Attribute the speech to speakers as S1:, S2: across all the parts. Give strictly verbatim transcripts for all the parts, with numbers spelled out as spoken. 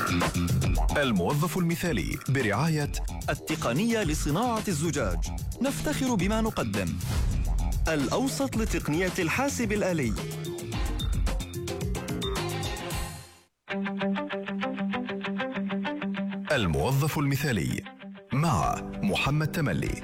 S1: الموظف المثالي برعاية
S2: التقنية لصناعة الزجاج. نفتخر بما نقدم. الأوسط لتقنية الحاسب الآلي.
S1: الموظف المثالي مع محمد تملي.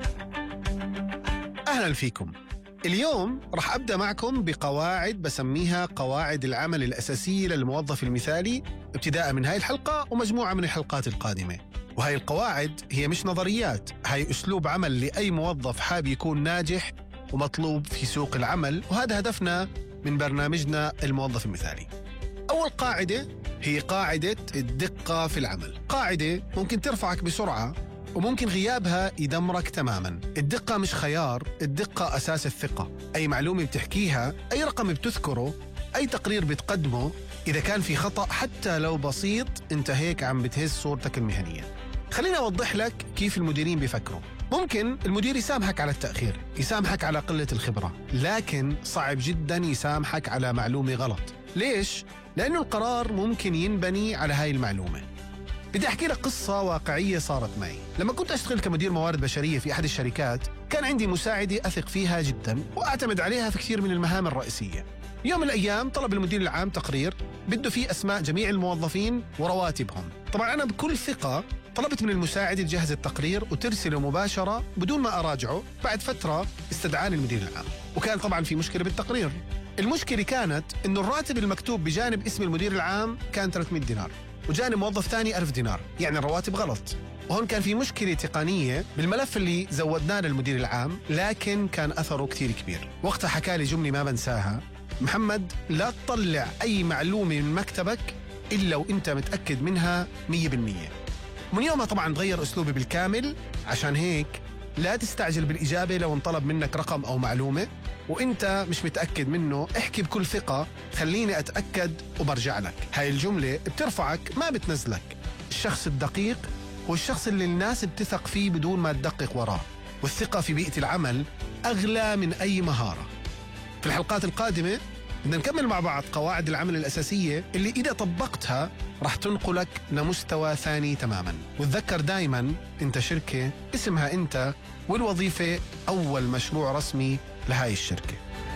S3: أهلا فيكم. اليوم رح أبدأ معكم بقواعد بسميها قواعد العمل الأساسية للموظف المثالي، ابتداء من هاي الحلقة ومجموعة من الحلقات القادمة. وهي القواعد هي مش نظريات، هاي أسلوب عمل لأي موظف حاب يكون ناجح ومطلوب في سوق العمل، وهذا هدفنا من برنامجنا الموظف المثالي. أول قاعدة هي قاعدة الدقة في العمل. قاعدة ممكن ترفعك بسرعة وممكن غيابها يدمرك تماماً. الدقة مش خيار، الدقة أساس الثقة. أي معلومة بتحكيها، أي رقم بتذكره، أي تقرير بتقدمه، إذا كان في خطأ حتى لو بسيط، أنت هيك عم بتهز صورتك المهنية. خليني أوضح لك كيف المديرين بيفكروا. ممكن المدير يسامحك على التأخير، يسامحك على قلة الخبرة، لكن صعب جداً يسامحك على معلومة غلط. ليش؟ لأنه القرار ممكن ينبني على هاي المعلومة. بدي أحكي لك قصة واقعية صارت معي. لما كنت أشتغل كمدير موارد بشرية في أحد الشركات، كان عندي مساعدة أثق فيها جدا وأعتمد عليها في كثير من المهام الرئيسية. يوم من الأيام طلب المدير العام تقرير بده فيه أسماء جميع الموظفين ورواتبهم. طبعا أنا بكل ثقة طلبت من المساعدة تجهز التقرير وترسله مباشرة بدون ما أراجعه. بعد فترة استدعاني المدير العام، وكان طبعا في مشكلة بالتقرير. المشكلة كانت إنه الراتب المكتوب بجانب اسم المدير العام كان ثلاثمئة دينار، وجانب موظف ثاني ألف دينار، يعني الرواتب غلط. وهون كان في مشكلة تقنية بالملف اللي زودناه للمدير العام، لكن كان أثره كتير كبير. وقتها حكى لي جملة ما بنساها: محمد، لا تطلع أي معلومة من مكتبك إلا وإنت متأكد منها مية بالمية. من يومها طبعا تغير أسلوبي بالكامل. عشان هيك لا تستعجل بالإجابة لو انطلب منك رقم أو معلومة وإنت مش متأكد منه. احكي بكل ثقة: خليني أتأكد وبرجع لك. هاي الجملة بترفعك ما بتنزلك. الشخص الدقيق هو الشخص اللي الناس بتثق فيه بدون ما تدقق وراه، والثقة في بيئة العمل أغلى من أي مهارة. في الحلقات القادمة بدنا نكمل مع بعض قواعد العمل الأساسية اللي إذا طبقتها رح تنقلك لمستوى ثاني تماما. وتذكر دايما أنت شركة اسمها أنت، والوظيفة أول مشروع رسمي لهاي الشركة.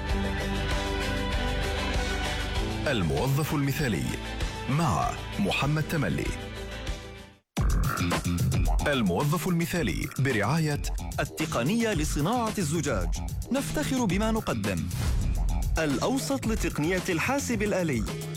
S1: الموظف المثالي مع محمد تملي. الموظف المثالي برعاية
S2: التقنية لصناعة الزجاج. نفتخر بما نقدم. الأوسط لتقنية الحاسب الآلي.